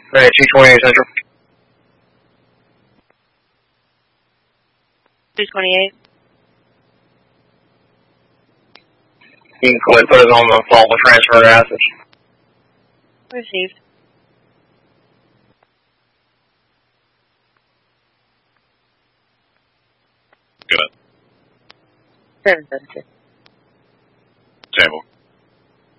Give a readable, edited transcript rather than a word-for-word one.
Hey, 228 Central. 228. You can go ahead and put it on the phone with transfer assets. Received. Good. 772. Table.